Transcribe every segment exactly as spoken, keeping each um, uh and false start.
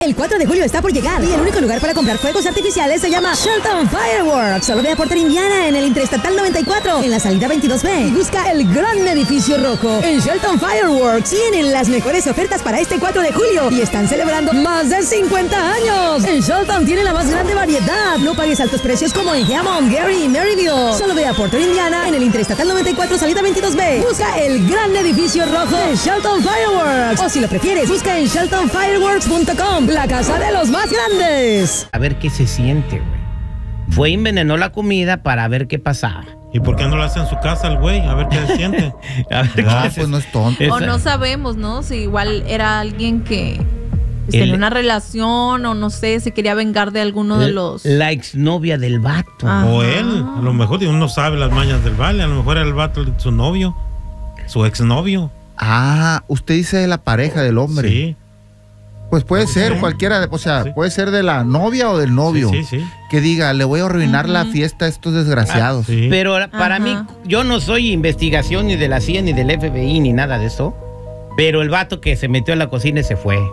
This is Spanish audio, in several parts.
El cuatro de julio está por llegar y el único lugar para comprar fuegos artificiales se llama Shelton Fireworks. Solo ve a Porter, Indiana, en el Interestatal noventa y cuatro, en la salida veintidós B. Y busca el gran edificio rojo. En Shelton Fireworks tienen las mejores ofertas para este cuatro de julio y están celebrando más de cincuenta años. En Shelton tiene la más grande variedad. No pagues altos precios como en Hammond, Gary y Maryville. Solo ve a Porter, Indiana, en el Interestatal noventa y cuatro, salida veintidós B. Busca el gran edificio rojo en Shelton Fireworks. O si lo prefieres, busca en shelton fireworks punto com. La casa de los más grandes. A ver qué se siente, güey. Fue y envenenó la comida para ver qué pasaba. ¿Y por qué no lo hace en su casa el güey? A ver qué se siente. A ver Ah, qué pues no es tonto. O no sabemos, ¿no? Si igual era alguien que pues, tenía una relación o no sé, si quería vengar de alguno de los... La exnovia del vato. Ajá. O él. A lo mejor uno no sabe las mañas del vale. A lo mejor era el vato su novio. Su exnovio. Ah, usted dice de la pareja del hombre. Sí. Pues puede ser cualquiera, de, o sea, Sí. puede ser de la novia o del novio. Sí, sí, sí. Que diga, le voy a arruinar Ujú. la fiesta a estos desgraciados. Sí. Pero para Ajá. mí, yo no soy investigación ni de la C I A ni del F B I ni nada de eso. Pero el vato que se metió a la cocina y se fue.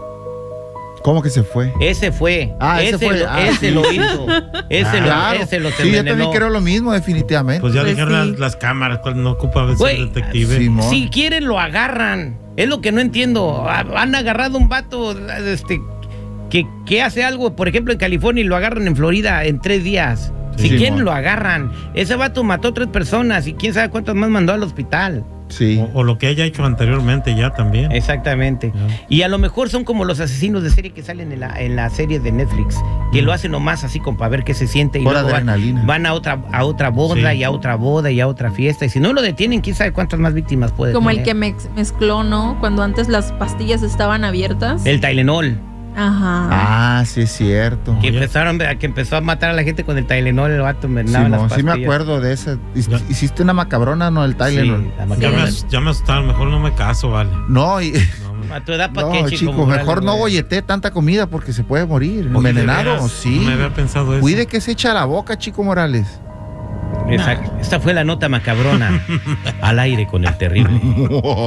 ¿Cómo que se fue? Ese fue. Ah, ese fue. Lo, Ah, ese sí. lo hizo. Ese, Claro. lo, ese lo Sí, yo también envenenó. creo lo mismo, definitivamente. Pues ya Pues dijeron sí. las, las cámaras, cuál no ocupa ser Güey, detective. sí, mo- Si quieren lo agarran. Es lo que no entiendo. Ha- Han agarrado un vato este, que, que hace algo, por ejemplo, en California y lo agarran en Florida en tres días. Si Sí, quieren mo- lo agarran. Ese vato mató tres personas y quién sabe cuántas más mandó al hospital. Sí. O, o lo que haya hecho anteriormente ya también. Exactamente. Ya. Y a lo mejor son como los asesinos de serie que salen en la, en la serie de Netflix, que lo hacen nomás así como para ver qué se siente y Por luego van, adrenalina. van a otra a otra boda Sí. y a otra boda y a otra fiesta. Y si no lo detienen, quién sabe cuántas más víctimas puede Como el tener. que mex- mezcló, ¿no? Cuando antes las pastillas estaban abiertas. El Tylenol. Ajá. Ah, sí es cierto. Que Oye. empezaron, que empezó a matar a la gente con el Tylenol, el vato Sí, envenenaba las mo, sí me pastillas. acuerdo de esa. Hic- Ya. Hiciste una macabrona, ¿no? El Tylenol. Sí, la Ya macabrona. me, ya me asustaron, mejor no me caso, vale. No, y, No, me- A tu edad, ¿para no qué, chico, chico? mejor Morales, no güey? gollete tanta comida porque se puede morir. Oye, Envenenado, de veras, sí. No me había pensado eso. Cuide que se echa a la boca, Chico Morales. Exacto. Esta fue la nota macabrona al aire con el terrible.